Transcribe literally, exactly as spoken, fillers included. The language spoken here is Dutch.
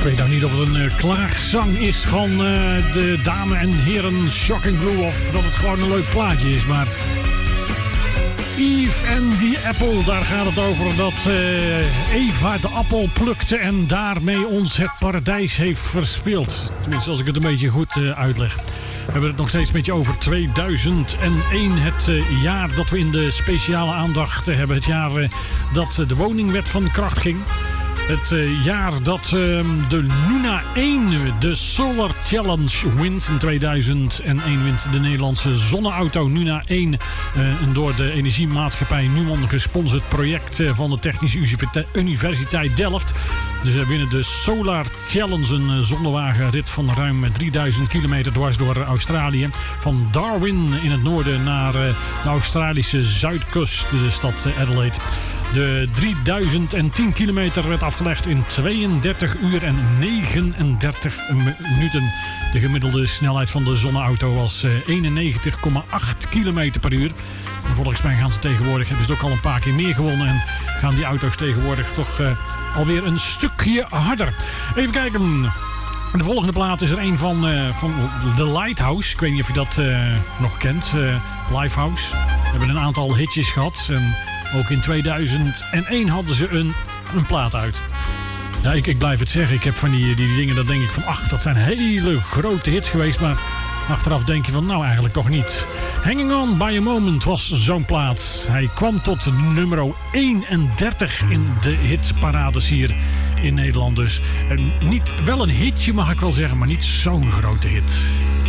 Ik weet nou niet of het een uh, klaagzang is van uh, de dame en heren Shocking Blue of dat het gewoon een leuk plaatje is, maar Eve en the Apple, daar gaat het over dat uh, Eva de appel plukte en daarmee ons het paradijs heeft verspeeld. Tenminste, als ik het een beetje goed uh, uitleg. We hebben het nog steeds een beetje over tweeduizend één, het uh, jaar dat we in de speciale aandacht uh, hebben. Het jaar uh, dat uh, de woningwet van kracht ging. Het uh, jaar dat uh, de Luna één de Solar Challenge wint. In tweeduizend één wint de Nederlandse zonneauto Luna één. Uh, een door de energiemaatschappij Nuon gesponsord project uh, van de Technische Universiteit Delft. Dus we winnen de Solar Challenge, een uh, zonnewagenrit van ruim drieduizend kilometer dwars door Australië. Van Darwin in het noorden naar uh, de Australische zuidkust, de stad Adelaide. De drieduizend tien kilometer werd afgelegd in tweeëndertig uur en negenendertig minuten. De gemiddelde snelheid van de zonneauto was eenennegentig komma acht kilometer per uur. En volgens mij gaan ze tegenwoordig, hebben ze het ook al een paar keer meer gewonnen. En gaan die auto's tegenwoordig toch uh, alweer een stukje harder. Even kijken. De volgende plaat is er een van, uh, van The Lighthouse. Ik weet niet of je dat uh, nog kent. Uh, Lifehouse. We hebben een aantal hitjes gehad. En ook in tweeduizend één hadden ze een, een plaat uit. Ja, ik, ik blijf het zeggen. Ik heb van die, die dingen, dat denk ik van, ach, dat zijn hele grote hits geweest. Maar achteraf denk je van, nou eigenlijk toch niet. Hanging On By A Moment was zo'n plaat. Hij kwam tot nummer eenendertig in de hitparades hier in Nederland dus. En niet, wel een hitje mag ik wel zeggen, maar niet zo'n grote hit.